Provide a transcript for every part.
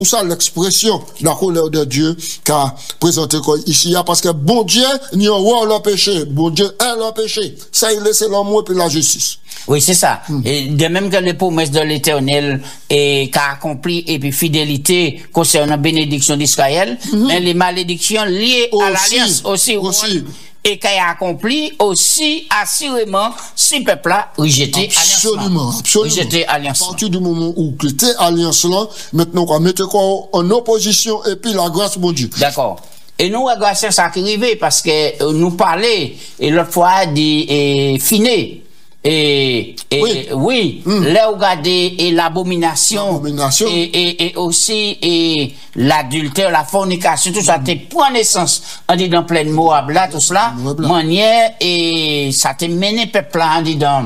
Pour ça, l'expression de la colère de Dieu qu'a présenté ici, parce que bon Dieu, n'y a pas le péché. Bon Dieu est le péché. Ça, il laisse l'amour et la justice. Oui, c'est ça. Et de même que les promesses de l'Éternel qu'a accompli et puis fidélité concernant la bénédiction d'Israël, mais les malédictions liées à l'alliance aussi. Et qu'il a accompli aussi assurément si le peuple a rejeté absolument. Rejeté alliance. À partir du moment où quitter alliance là, maintenant on mettre quoi en opposition et puis la grâce mon Dieu. D'accord. Et nous, la grâce ça qui arrive parce que nous parler et l'autre fois dit finé. Oui, là regardez et l'abomination et aussi l'adultère, la fornication, tout ça te prend naissance on dit dans plein Moab là tout cela manière et ça te mené peuple là on dit dans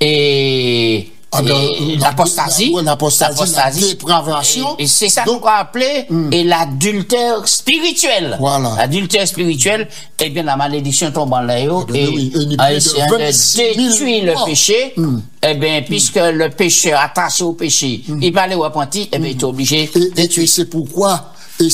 l'apostasie, la dépravation. Et c'est ça qu'on va appeler et l'adultère spirituel. Voilà. L'adultère spirituel, eh bien la malédiction tombe en l'air et essayant de détruire le péché. Eh bien, puisque le pécheur attaché au péché, il va aller au repenti, eh bien, il est obligé de détruire. Et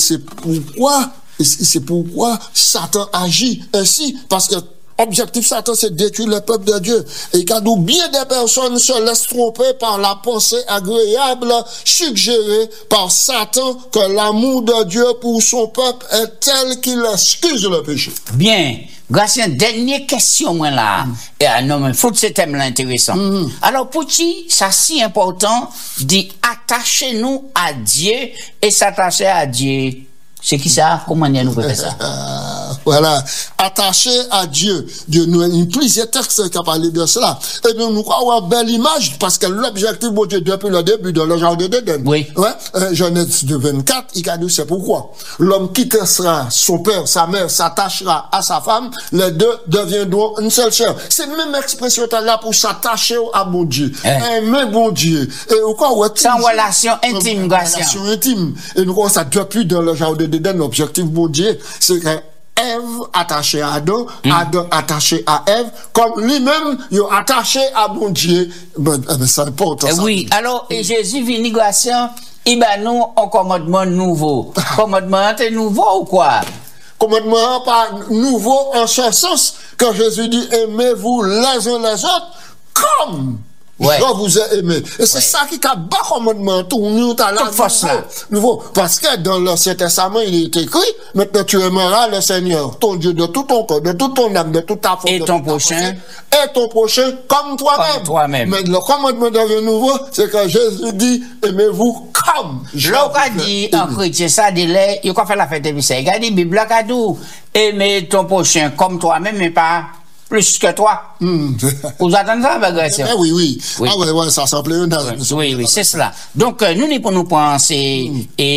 c'est pourquoi Satan agit ainsi, parce que objectif Satan, c'est de détruire le peuple de Dieu. Et quand bien des personnes se laissent tromper par la pensée agréable suggérée par Satan que l'amour de Dieu pour son peuple est tel qu'il excuse le péché. Bien. Grâce dernière question, moi, là. Non, mais faut que ce thème-là intéressant. Alors, pour qui, ça si important d'y attacher nous à Dieu et s'attacher à Dieu. C'est qui ça? Comment nous peut faire ça? Voilà. Attaché à Dieu. Dieu nous a plusieurs textes qui parlent de cela. Et bien, nous avons une belle image, parce que l'objectif de Dieu depuis le début dans le jardin d'Éden. Oui. Ouais. Genèse 24, il a dit c'est pourquoi. L'homme quittera son père, sa mère, s'attachera à sa femme, les deux deviendront une seule chair. C'est la même expression là pour s'attacher à bon Dieu. Aimer bon Dieu. Et quoi, sans relation intime, relation intime. Et nous avons ça depuis dans le jardin d'Éden, l'objectif bon Dieu, c'est que Ève attachée à Adam, Adam attaché à Ève, comme lui-même, il est attaché à bon Dieu. Ça importe. Oui, alors, et Jésus vient grâce, il va nous un commandement nouveau. Commandement est nouveau ou quoi? Commandement pas nouveau en ce sens que Jésus dit aimez-vous les uns les autres comme je vous ai aimé. Et c'est ça qui a bas commandement tout nous à la nouveau. Parce que dans l'Ancien Testament, il est écrit, maintenant tu aimeras le Seigneur, ton Dieu, de tout ton corps, de toute ton âme, de toute ta force. Et ton prochain. Et ton prochain comme toi-même. Mais le commandement de nouveau, c'est que Jésus dit, aimez-vous comme je vous ai dit, en chrétien, ça, dit, il faut faire la fête de ça. Il a dit, Bible, a dit, aimer ton prochain comme toi-même, mais pas plus que toi. Vous attendez ça, bagage? Oui. Ah ouais, ça semble oui, c'est cela. Donc, nous, pour nous penser,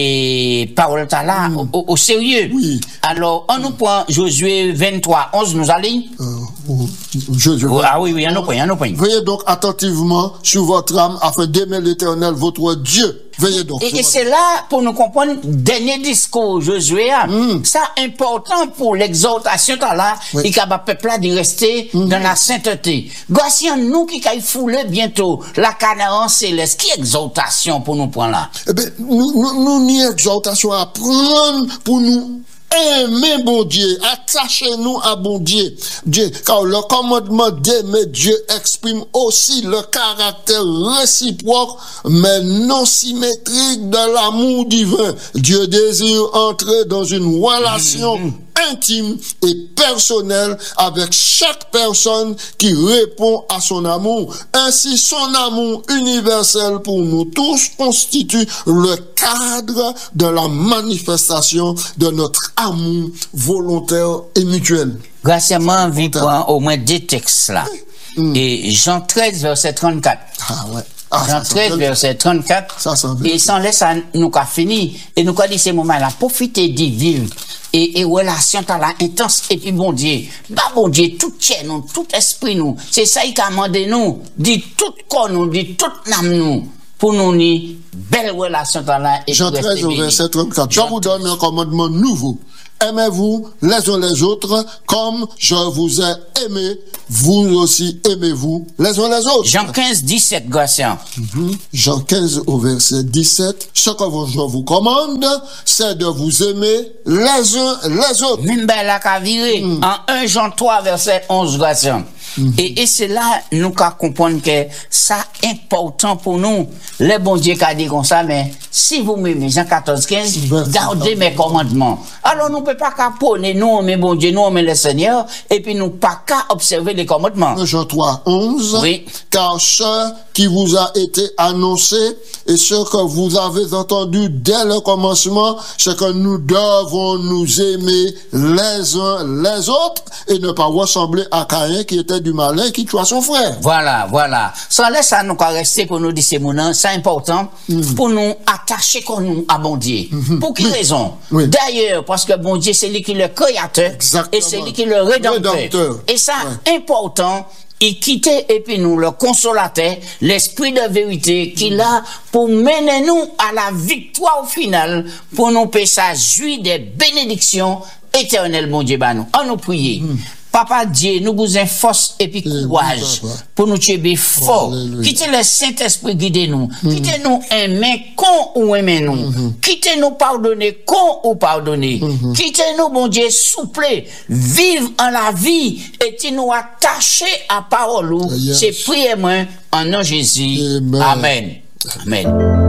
et parole là, au sérieux. Oui. Alors, on nous prend Josué 23, 11, nous allons? Ah oui, on nous prend. Veillez donc attentivement sur votre âme afin d'aimer l'Éternel, votre Dieu. Veillez donc. Et c'est là, pour nous comprendre, dernier discours, Josué, ça important pour l'exhortation là, et qu'il y a un peuple là de rester dans la sainteté. Voici nous qui caille fouler bientôt la Canaan céleste. Qui exaltation pour nous prendre là? Eh bien, nous ni exaltation à prendre pour nous aimer bon Dieu, attachez-nous à bon Dieu. Car le commandement d'aimer Dieu exprime aussi le caractère réciproque, mais non symétrique de l'amour divin. Dieu désire entrer dans une relation intime et personnelle avec chaque personne qui répond à son amour. Ainsi, son amour universel pour nous tous constitue le cadre de la manifestation de notre amour volontaire et mutuel. Gracieusement, on prend au moins deux textes là. Et Jean 13, verset 34. Ah ouais. Jean 13, verset 34. Et sans laisse nous qu'a fini. Et nous qu'a dit ces moments-là, profitez d'y vivre. Et relation t'as la intense. Et puis bon Dieu, bon Dieu, tout tient nous, tout esprit nous. C'est ça qui a demandé nous. Dit tout corps nous, dit toute âme nous. Pour nous ni belle relation t'as là. Jean 13, verset 34. Je vous donne un commandement nouveau. aimez-vous les uns les autres comme je vous ai aimé, vous aussi aimez-vous les uns les autres. Jean 15, 17, Garcia. Jean 15 au verset 17. Ce que je vous commande, c'est de vous aimer les uns les autres. Même la caviré, en 1 Jean 3, verset 11, Garcia. Et c'est là, nous qu'à comprendre que ça important pour nous. Le bon Dieu qu'a dit comme ça, mais si vous m'aimez, Jean 14, 15, gardez mes commandements. Alors nous ne pouvons pas caponner, nous, mais bon Dieu, nous, mais le Seigneur, et puis nous pas qu'à observer les commandements. Jean 3, 11. Oui. Car ce qui vous a été annoncé et ce que vous avez entendu dès le commencement, c'est que nous devons nous aimer les uns les autres et ne pas ressembler à Caïn qui était du malin qui tua son frère. Voilà. Sans laisse ça nous rester pour nous dire ces mots, c'est important pour nous attacher qu'on nous à bon Dieu. Pour quelle raison? D'ailleurs, parce que bon Dieu, c'est lui qui est le créateur. Exactement. Et c'est lui qui est le rédempteur. Et ça, important. Il quittait et puis nous le consolateur, l'esprit de vérité qu'il a pour mener nous à la victoire finale, pour nous faire jouir des bénédictions éternelles, mon Dieu, bah nous. On nous prier. Papa Dieu, nous vous force et puis courage pour nous tuer fort. Quittez le Saint-Esprit guider nous. Quittez nous aimer con ou aimer nous. Quittez nous pardonner con ou pardonner. Quittez nous, bon Dieu, souple, vivre en la vie et nous attacher à parole. C'est prier moi en nom de Jésus. Amen. Amen.